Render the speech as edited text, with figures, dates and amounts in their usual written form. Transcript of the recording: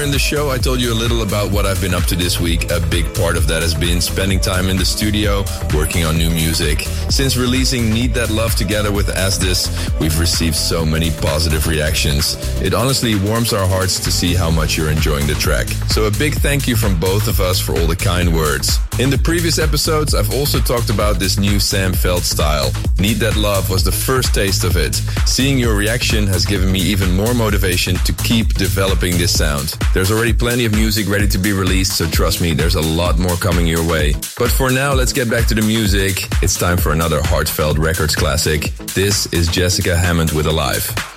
in the show, I told you a little about what I've been up to this week. A big part of that has been spending time in the studio, working on new music. Since releasing Need That Love together with Asdis, we've received so many positive reactions. It honestly warms our hearts to see how much you're enjoying the track. So a big thank you from both of us for all the kind words. In the previous episodes, I've also talked about this new Sam Veld style. Need That Love was the first taste of it. Seeing your reaction has given me even more motivation to keep developing this sound. There's already plenty of music ready to be released, so trust me, there's a lot more coming your way. But for now, let's get back to the music. It's time for another Heartfelt Records classic. This is Jessica Hammond with Alive.